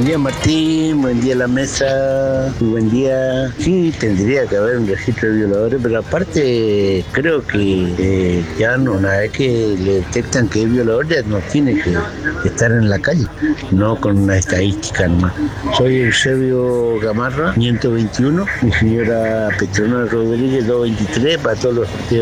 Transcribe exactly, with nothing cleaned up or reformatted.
Buen día Martín, buen día la mesa, buen día. Sí, tendría que haber un registro de violadores, pero aparte creo que eh, ya no, una vez que le detectan que es violador ya no tiene que estar en la calle, no con una estadística nomás. Soy Eusebio Gamarra, quinientos veintiuno, mi señora Petrona Rodríguez, doscientos veintitrés, para todos los